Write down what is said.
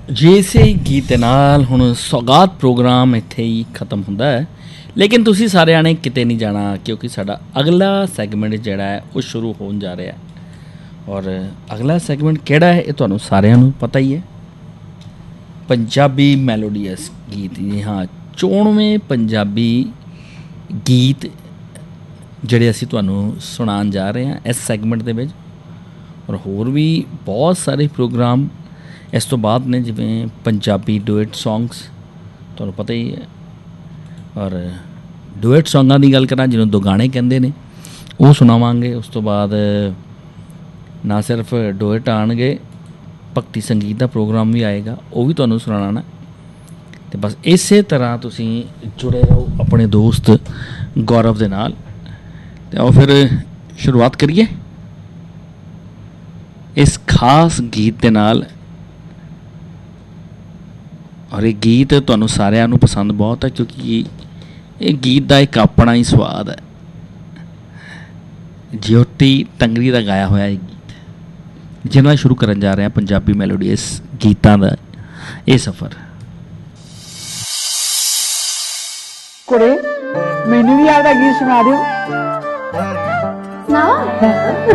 ਇਸੇ ਗੀਤ ਦੇ ਨਾਲ ਹੁਣ ਸੌਗਾਤ ਪ੍ਰੋਗਰਾਮ ਇੱਥੇ ਹੀ ਖਤਮ ਹੁੰਦਾ ਹੈ, ਲੇਕਿਨ ਤੁਸੀਂ ਸਾਰਿਆਂ ਨੇ ਕਿਤੇ ਨਹੀਂ ਜਾਣਾ ਕਿਉਂਕਿ ਸਾਡਾ ਅਗਲਾ ਸੈਗਮੈਂਟ ਜਿਹੜਾ ਹੈ ਉਹ ਸ਼ੁਰੂ ਹੋਣ ਜਾ ਰਿਹਾ ਔਰ ਅਗਲਾ ਸੈਗਮੈਂਟ ਕਿਹੜਾ ਹੈ ਇਹ ਤੁਹਾਨੂੰ ਸਾਰਿਆਂ ਨੂੰ ਪਤਾ ਹੀ ਹੈ। ਪੰਜਾਬੀ ਮੈਲੋਡੀਅਸ ਗੀਤ, ਜੀ ਹਾਂ, 94 ਪੰਜਾਬੀ ਗੀਤ ਜਿਹੜੇ ਅਸੀਂ ਤੁਹਾਨੂੰ ਸੁਣਾਉਣ ਜਾ ਰਹੇ ਹਾਂ ਇਸ ਸੈਗਮੈਂਟ ਦੇ ਵਿੱਚ। ਔਰ ਹੋਰ ਵੀ ਬਹੁਤ ਸਾਰੇ ਪ੍ਰੋਗਰਾਮ ਇਸ ਤੋਂ ਬਾਅਦ ਨੇ, ਜਿਵੇਂ ਪੰਜਾਬੀ ਡੁਇਟ ਸੌਂਗਸ, ਤੁਹਾਨੂੰ ਪਤਾ ਹੀ ਹੈ। ਔਰ ਡੁਇਟ ਸੌਂਗਾਂ ਦੀ ਗੱਲ ਕਰਾਂ ਜਿਹਨੂੰ ਦੋ ਗਾਣੇ ਕਹਿੰਦੇ ਨੇ, ਉਹ ਸੁਣਾਵਾਂਗੇ। ਉਸ ਤੋਂ ਬਾਅਦ ਨਾ ਸਿਰਫ ਡੁਇਟ ਆਉਣਗੇ, ਭਗਤੀ ਸੰਗੀਤ ਦਾ ਪ੍ਰੋਗਰਾਮ ਵੀ ਆਏਗਾ, ਉਹ ਵੀ ਤੁਹਾਨੂੰ ਸੁਣਾਉਣਾ। ਅਤੇ ਬਸ ਇਸੇ ਤਰ੍ਹਾਂ ਤੁਸੀਂ ਜੁੜੇ ਰਹੋ ਆਪਣੇ ਦੋਸਤ ਗੌਰਵ ਦੇ ਨਾਲ। ਅਤੇ ਆਓ ਫਿਰ ਸ਼ੁਰੂਆਤ ਕਰੀਏ ਇਸ ਖਾਸ ਗੀਤ ਦੇ ਨਾਲ। ਔਰ ਇਹ ਗੀਤ ਤੁਹਾਨੂੰ ਸਾਰਿਆਂ ਨੂੰ ਪਸੰਦ ਬਹੁਤ ਹੈ ਕਿਉਂਕਿ ਇਹ ਗੀਤ ਦਾ ਇੱਕ ਆਪਣਾ ਹੀ ਸਵਾਦ ਹੈ। ਜਯੋਤੀ ਟੰਗਰੀ ਦਾ ਗਾਇਆ ਹੋਇਆ ਇਹ ਗੀਤ, ਜਿਹਦੇ ਨਾਲ ਸ਼ੁਰੂ ਕਰਨ ਜਾ ਰਹੇ ਹਾਂ ਪੰਜਾਬੀ ਮੈਲੋਡੀਅਸ ਗੀਤਾਂ ਦਾ ਇਹ ਸਫ਼ਰ। ਕੁੜੇ ਮੈਨੂੰ ਵੀ ਆਪਦਾ ਗੀਤ ਸੁਣਾ ਦਿਓ। ਸੁਣਾਓ।